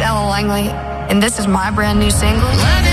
Ella Langley, and this is my brand new single.